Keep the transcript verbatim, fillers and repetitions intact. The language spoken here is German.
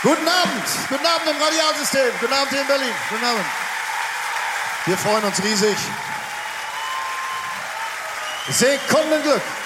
Guten Abend, guten Abend im Radialsystem, guten Abend hier in Berlin, guten Abend. Wir freuen uns riesig. Sekundenglück.